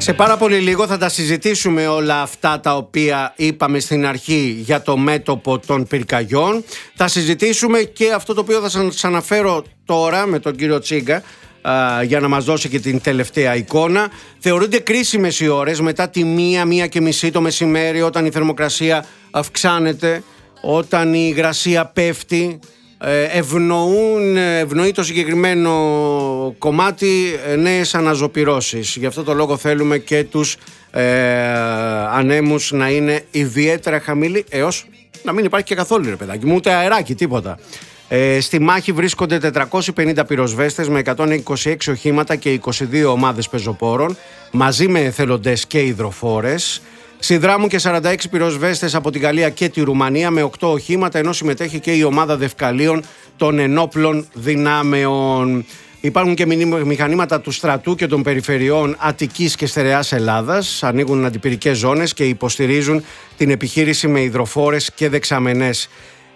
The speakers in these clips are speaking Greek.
Σε πάρα πολύ λίγο θα τα συζητήσουμε όλα αυτά τα οποία είπαμε στην αρχή για το μέτωπο των πυρκαγιών. Θα συζητήσουμε και αυτό το οποίο θα σας αναφέρω τώρα με τον κύριο Τσίγκα για να μας δώσει και την τελευταία εικόνα. Θεωρούνται κρίσιμες οι ώρες μετά τη 1:30 το μεσημέρι, όταν η θερμοκρασία αυξάνεται, όταν η υγρασία πέφτει. Ευνοεί το συγκεκριμένο κομμάτι νέες αναζωπυρώσεις. Γι' αυτό το λόγο θέλουμε και τους ανέμους να είναι ιδιαίτερα χαμηλοί, έως να μην υπάρχει και καθόλου, ρε παιδάκι μου, ούτε αεράκι, τίποτα. Στη μάχη βρίσκονται 450 πυροσβέστες με 126 οχήματα και 22 ομάδες πεζοπόρων, μαζί με εθελοντές και υδροφόρες. Συνδράμουν και 46 πυροσβέστες από τη Γαλλία και τη Ρουμανία με 8 οχήματα, ενώ συμμετέχει και η ομάδα δευκαλίων των ενόπλων δυνάμεων. Υπάρχουν και μηχανήματα του στρατού και των περιφερειών Αττικής και Στερεάς Ελλάδας. Ανοίγουν αντιπυρικές ζώνες και υποστηρίζουν την επιχείρηση με υδροφόρες και δεξαμενές.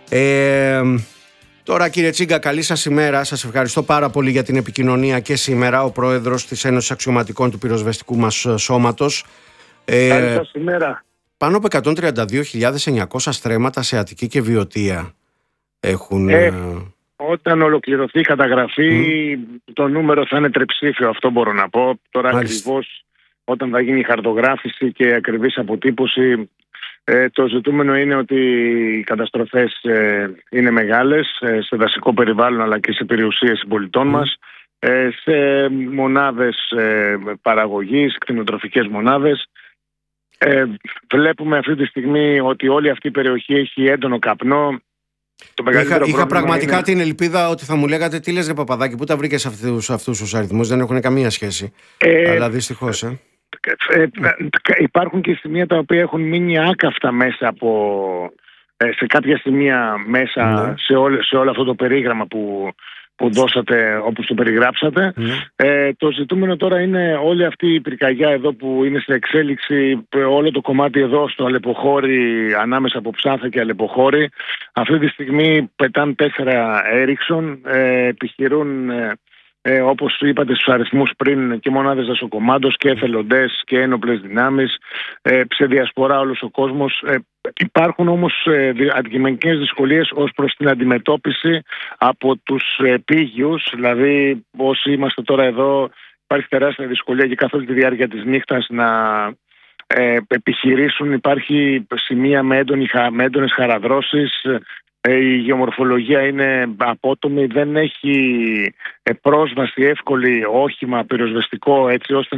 Τώρα, κύριε Τσίγκα, καλή σας ημέρα. Σας ευχαριστώ πάρα πολύ για την επικοινωνία και σήμερα, ο πρόεδρος της Ένωσης Αξιωματικών του Πυροσβεστικού μας Σώματος. Καλή σας ημέρα. Πάνω από 132.900 στρέμματα σε Αττική και Βιωτία έχουν... Όταν ολοκληρωθεί η καταγραφή, το νούμερο θα είναι τριψήφιο, αυτό μπορώ να πω. Τώρα ακριβώς όταν θα γίνει η χαρτογράφηση και ακριβής αποτύπωση, το ζητούμενο είναι ότι οι καταστροφές είναι μεγάλες σε δασικό περιβάλλον αλλά και σε περιουσίες συμπολιτών μας, σε μονάδες παραγωγής, κτηνοτροφικές μονάδες. Βλέπουμε αυτή τη στιγμή ότι όλη αυτή η περιοχή έχει έντονο καπνό. Είχα πραγματικά την ελπίδα ότι θα μου λέγατε, τι λες ρε Παπαδάκη, πού τα βρήκες αυτούς τους αριθμούς, δεν έχουν καμία σχέση. Αλλά δυστυχώς υπάρχουν και σημεία τα οποία έχουν μείνει άκαυτα μέσα σε κάποια σημεία μέσα σε όλο αυτό το περίγραμμα που δώσατε, όπως το περιγράψατε. Το ζητούμενο τώρα είναι όλη αυτή η πυρκαγιά εδώ που είναι σε εξέλιξη, όλο το κομμάτι εδώ στο Αλεποχώρι, ανάμεσα από Ψάθα και Αλεποχώρι. Αυτή τη στιγμή πετάνε 4 Έριξον, επιχειρούν, όπως είπατε στους αριθμούς πριν, και μονάδες δασοκομάντος και εθελοντές και ένοπλες δυνάμεις, σε διασπορά όλος ο κόσμος. Υπάρχουν όμως αντικειμενικές δυσκολίες ως προς την αντιμετώπιση από τους πύγιους, δηλαδή όσοι είμαστε τώρα εδώ υπάρχει τεράστια δυσκολία και καθ' όλη τη διάρκεια της νύχτας να επιχειρήσουν. Υπάρχει σημεία με έντονες χαραδρώσεις, η γεωμορφολογία είναι απότομη, δεν έχει πρόσβαση εύκολη όχημα πυροσβεστικό έτσι ώστε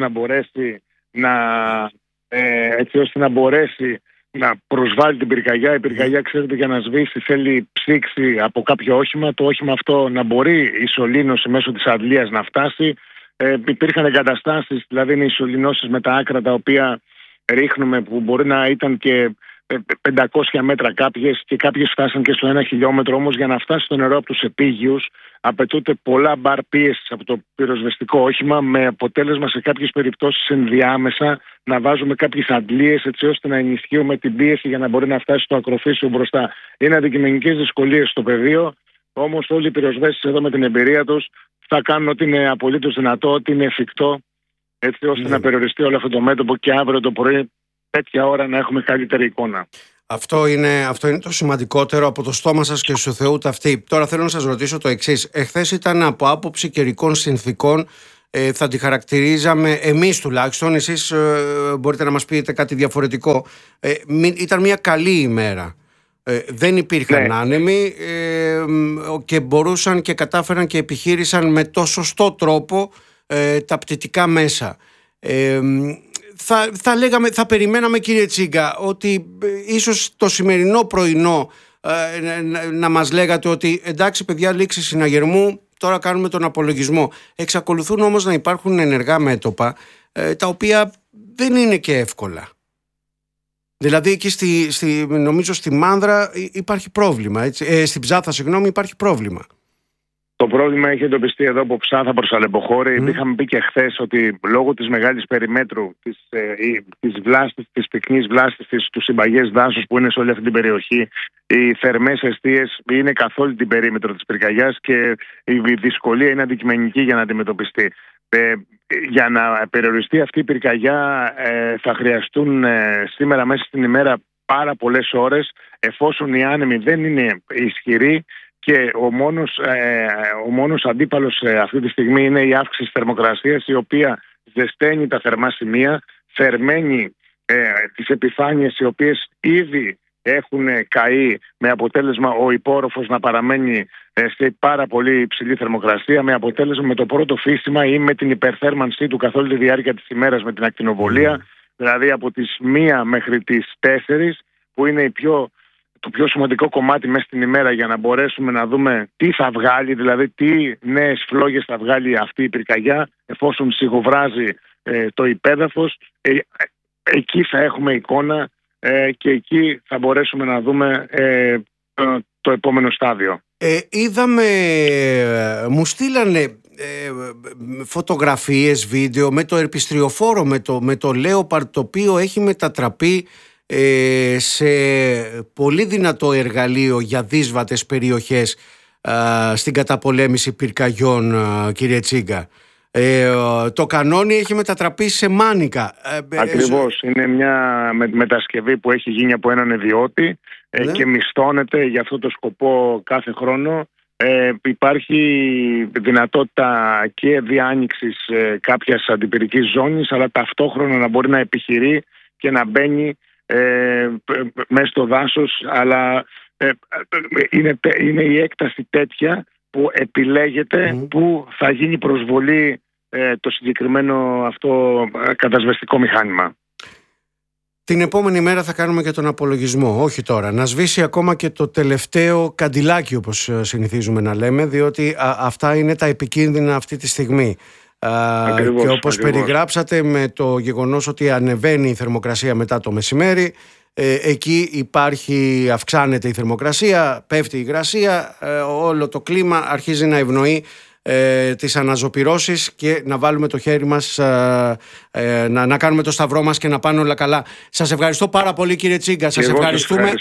να μπορέσει να προσβάλλει την πυρκαγιά. Η πυρκαγιά, ξέρετε, για να σβήσει θέλει ψήξη από κάποιο όχημα. Το όχημα αυτό να μπορεί η σωλήνωση μέσω της αντλίας να φτάσει. Υπήρχαν εγκαταστάσεις, δηλαδή είναι οι σωληνώσεις με τα άκρα τα οποία ρίχνουμε, που μπορεί να ήταν και 500 μέτρα κάποιες, και κάποιες φτάσαν και στο 1 χιλιόμετρο. Όμως για να φτάσει το νερό από τους επίγειους απαιτούνται πολλά μπαρ πίεσης από το πυροσβεστικό όχημα, με αποτέλεσμα σε κάποιες περιπτώσεις ενδιάμεσα να βάζουμε κάποιες αντλίες έτσι ώστε να ενισχύουμε την πίεση για να μπορεί να φτάσει στο ακροφύσιο μπροστά. Είναι αντικειμενικές δυσκολίες στο πεδίο, όμως όλοι οι πυροσβέστες εδώ με την εμπειρία τους θα κάνουν ό,τι είναι απολύτως δυνατό, ό,τι είναι εφικτό, έτσι ώστε να περιοριστεί όλο αυτό το μέτωπο και αύριο το πρωί τέτοια ώρα να έχουμε καλύτερη εικόνα. Αυτό είναι το σημαντικότερο, από το στόμα σας και στο Θεού ταυτή. Τώρα θέλω να σας ρωτήσω το εξής. Εχθές ήταν από άποψη καιρικών συνθήκων, θα τη χαρακτηρίζαμε εμείς τουλάχιστον, εσείς μπορείτε να μας πείτε κάτι διαφορετικό. Ήταν μια καλή ημέρα. Δεν υπήρχαν άνεμοι και μπορούσαν και κατάφεραν και επιχείρησαν με το σωστό τρόπο τα πτυτικά μέσα. Θα περιμέναμε, κύριε Τσίγκα, ότι ίσως το σημερινό πρωινό να μας λέγατε ότι εντάξει παιδιά, λήξη συναγερμού, τώρα κάνουμε τον απολογισμό. Εξακολουθούν όμως να υπάρχουν ενεργά μέτωπα, τα οποία δεν είναι και εύκολα. Δηλαδή εκεί νομίζω στη Μάνδρα υπάρχει πρόβλημα, έτσι. Στην Ψάθα, υπάρχει πρόβλημα. Το πρόβλημα έχει εντοπιστεί εδώ από Ψάθα προς Αλεποχώρη. Είχαμε πει και χθες ότι λόγω της μεγάλης περιμέτρου, της βλάστης, της πυκνής βλάστης του συμπαγές δάσους που είναι σε όλη αυτή την περιοχή, οι θερμές εστίες είναι καθ' όλη την περίμετρο της πυρκαγιάς και η δυσκολία είναι αντικειμενική για να αντιμετωπιστεί. για να περιοριστεί αυτή η πυρκαγιά θα χρειαστούν σήμερα μέσα στην ημέρα πάρα πολλές ώρες, εφόσον οι άνεμοι δεν είναι ισχυροί και ο μόνος αντίπαλος αυτή τη στιγμή είναι η αύξηση θερμοκρασίας, η οποία ζεσταίνει τα θερμά σημεία, θερμαίνει τις επιφάνειες οι οποίες ήδη έχουν καεί, με αποτέλεσμα ο υπόρροφος να παραμένει σε πάρα πολύ υψηλή θερμοκρασία, με αποτέλεσμα με το πρώτο φύσιμα ή με την υπερθέρμανσή του καθ' όλη τη διάρκεια της ημέρας με την ακτινοβολία, δηλαδή από τις 1 μέχρι τις 4, που είναι το πιο σημαντικό κομμάτι μέσα στην ημέρα για να μπορέσουμε να δούμε τι θα βγάλει, δηλαδή τι νέες φλόγες θα βγάλει αυτή η πυρκαγιά, εφόσον σιγοβράζει το υπέδαφος. Εκεί θα έχουμε εικόνα και εκεί θα μπορέσουμε να δούμε το επόμενο στάδιο. Είδαμε, μου στείλανε φωτογραφίες, βίντεο με το ερπιστριοφόρο, με το Λέοπαρντ, το οποίο έχει μετατραπεί σε πολύ δυνατό εργαλείο για δύσβατες περιοχές στην καταπολέμηση πυρκαγιών, κύριε Τσίγκα. Το κανόνι έχει μετατραπεί σε μάνικα. Ακριβώς, είναι μια μετασκευή που έχει γίνει από έναν ιδιώτη και μισθώνεται για αυτό το σκοπό κάθε χρόνο. Υπάρχει δυνατότητα και διάνοιξης κάποιας αντιπυρικής ζώνης, αλλά ταυτόχρονα να μπορεί να επιχειρεί και να μπαίνει μέσα στο δάσος, αλλά είναι η έκταση τέτοια που επιλέγεται που θα γίνει προσβολή το συγκεκριμένο αυτό κατασβεστικό μηχάνημα. Την επόμενη μέρα θα κάνουμε και τον απολογισμό, όχι τώρα. Να σβήσει ακόμα και το τελευταίο καντιλάκι, όπως συνηθίζουμε να λέμε, διότι αυτά είναι τα επικίνδυνα αυτή τη στιγμή. Ακριβώς, και όπως περιγράψατε, με το γεγονός ότι ανεβαίνει η θερμοκρασία μετά το μεσημέρι, εκεί αυξάνεται η θερμοκρασία, πέφτει η υγρασία, όλο το κλίμα αρχίζει να ευνοεί τις αναζωπυρώσεις και να βάλουμε το χέρι μας, να κάνουμε το σταυρό μας και να πάνε όλα καλά. Σας ευχαριστώ πάρα πολύ, κύριε Τσίγκα. Σας ευχαριστούμε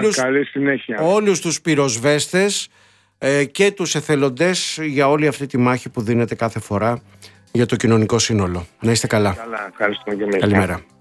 όλους τους πυροσβέστες και τους εθελοντές για όλη αυτή τη μάχη που δίνετε κάθε φορά για το κοινωνικό σύνολο. Να είστε καλά. Ευχαριστούμε και εμείς. Καλημέρα.